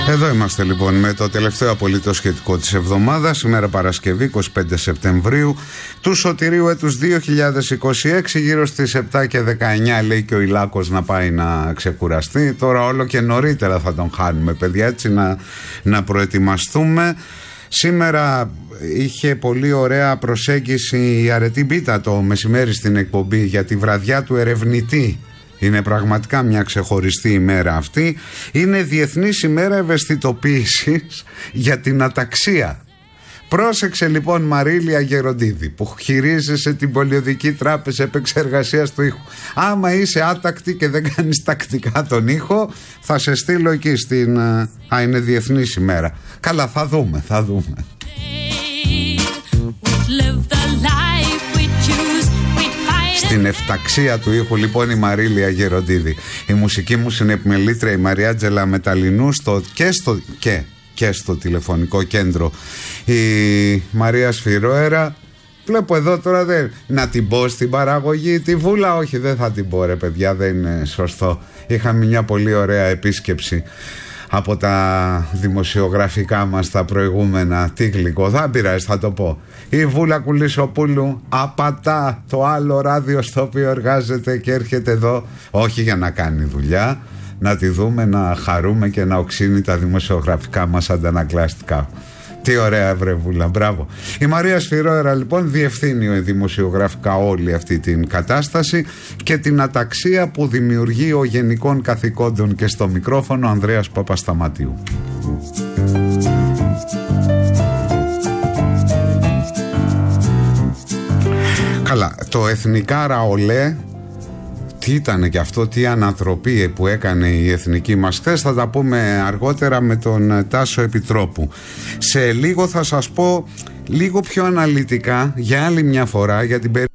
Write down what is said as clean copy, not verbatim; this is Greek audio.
Εδώ είμαστε λοιπόν με το τελευταίο απολύτως σχετικό της εβδομάδας, σήμερα Παρασκευή 25 Σεπτεμβρίου του Σωτηρίου έτους 2026, γύρω στις 7 και 19 λέει και ο Ηλάκος να πάει να ξεκουραστεί. Τώρα όλο και νωρίτερα θα τον χάνουμε, παιδιά, έτσι να προετοιμαστούμε. Σήμερα είχε πολύ ωραία προσέγγιση η Αρετή Μπίτα το μεσημέρι στην εκπομπή για τη βραδιά του ερευνητή. Είναι πραγματικά μια ξεχωριστή ημέρα αυτή. Είναι Διεθνής ημέρα ευαισθητοποίησης για την αταξία. Πρόσεξε λοιπόν Μαρίλια Γεροντίδη που χειρίζεσαι την Πολιοδική Τράπεζα Επεξεργασίας του Ήχου. Άμα είσαι άτακτη και δεν κάνεις τακτικά τον ήχο, θα σε στείλω εκεί στην... είναι Διεθνής ημέρα. Καλά, θα δούμε. Στην εφταξία του ήχου λοιπόν η Μαρίλια Γεροντίδη. Η μουσική μου συνεπιμελήτρια η Μαριάτζελα Μεταλλινού και στο τηλεφωνικό κέντρο η Μαρία Σφυρόερα. Βλέπω εδώ τώρα να την πω στην παραγωγή τη Βούλα. Όχι, δεν θα την πω ρε παιδιά, δεν είναι σωστό. Είχαμε μια πολύ ωραία επίσκεψη από τα δημοσιογραφικά μας τα προηγούμενα. Τι γλυκό, δεν πειράζει, θα το πω. Η Βούλα Κουλισοπούλου απατά το άλλο ράδιο στο οποίο εργάζεται και έρχεται εδώ, όχι για να κάνει δουλειά, να τη δούμε, να χαρούμε και να οξύνει τα δημοσιογραφικά μας αντανακλαστικά. Τι ωραία βρε Βούλα, μπράβο. Η Μαρία Σφυρόερα λοιπόν διευθύνει δημοσιογραφικά όλη αυτή την κατάσταση και την αταξία που δημιουργεί ο γενικών καθηκόντων και στο μικρόφωνο Ανδρέας Παπασταματίου. Καλά, το Εθνικά Ραολέ, τι ήταν και αυτό, τι ανατροπή που έκανε η εθνική μας χθες, θα τα πούμε αργότερα με τον Τάσο Επιτρόπου. Σε λίγο θα σας πω λίγο πιο αναλυτικά για άλλη μια φορά για την περίπτωση